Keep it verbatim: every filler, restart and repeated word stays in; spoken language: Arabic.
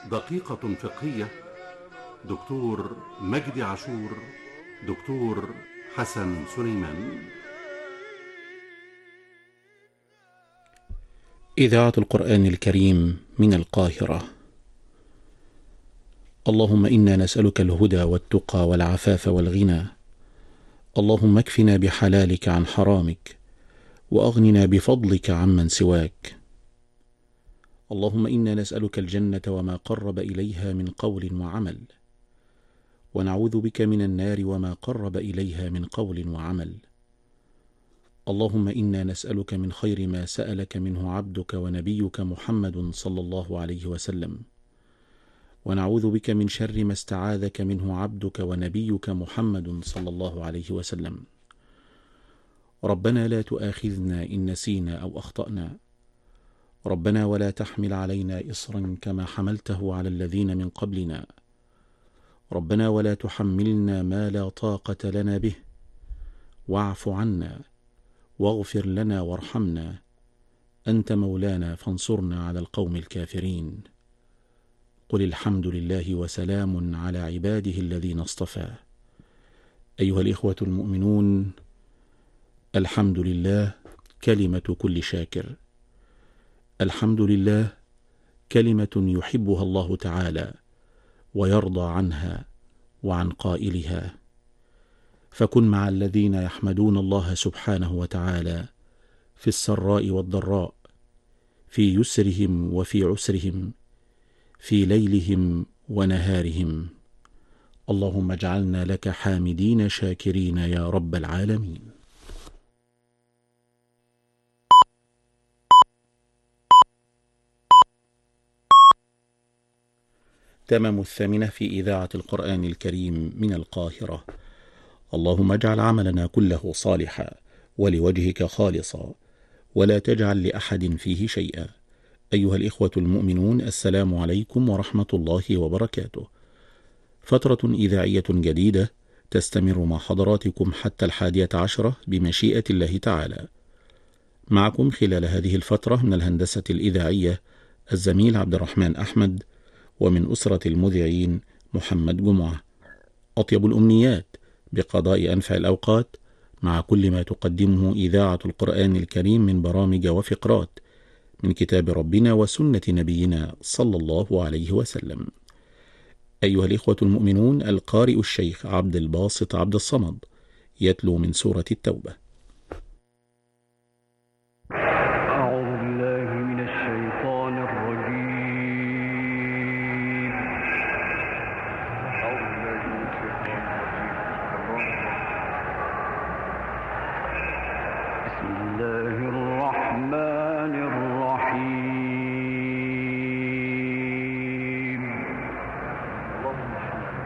دقيقة فقهية. دكتور مجدي عاشور، دكتور حسن سليمان. إذاعة القرآن الكريم من القاهرة. اللهم إنا نسألك الهدى والتقى والعفاف والغنى. اللهم اكفنا بحلالك عن حرامك، وأغننا بفضلك عمن سواك. اللهم إنا نسألك الجنة وما قرب إليها من قول وعمل، ونعوذ بك من النار وما قرب إليها من قول وعمل. اللهم إنا نسألك من خير ما سألك منه عبدك ونبيك محمد صلى الله عليه وسلم، ونعوذ بك من شر ما استعاذك منه عبدك ونبيك محمد صلى الله عليه وسلم. ربنا لا تؤاخذنا إن نسينا أو أخطأنا. ربنا ولا تحمل علينا إصرا كما حملته على الذين من قبلنا. ربنا ولا تحملنا ما لا طاقة لنا به. واعف عنا واغفر لنا وارحمنا، أنت مولانا فانصرنا على القوم الكافرين. قل الحمد لله وسلام على عباده الذين اصطفى. أيها الإخوة المؤمنون، الحمد لله كلمة كل شاكر. الحمد لله كلمة يحبها الله تعالى ويرضى عنها وعن قائلها. فكن مع الذين يحمدون الله سبحانه وتعالى في السراء والضراء، في يسرهم وفي عسرهم، في ليلهم ونهارهم. اللهم اجعلنا لك حامدين شاكرين يا رب العالمين. تمام الثامنة في إذاعة القرآن الكريم من القاهرة. اللهم اجعل عملنا كله صالحا ولوجهك خالصا، ولا تجعل لأحد فيه شيئا. أيها الإخوة المؤمنون، السلام عليكم ورحمة الله وبركاته. فترة إذاعية جديدة تستمر مع حضراتكم حتى الحادية عشرة بمشيئة الله تعالى. معكم خلال هذه الفترة من الهندسة الإذاعية الزميل عبد الرحمن أحمد، ومن أسرة المذيعين محمد جمعة. أطيب الأمنيات بقضاء أنفع الأوقات مع كل ما تقدمه إذاعة القرآن الكريم من برامج وفقرات من كتاب ربنا وسنة نبينا صلى الله عليه وسلم. أيها الإخوة المؤمنون، القارئ الشيخ عبد الباسط عبد الصمد يتلو من سورة التوبة. أعوذ بالله من الشيطان الرجيم. أعوذ بالله من الشيطان الرجيم. بسم الله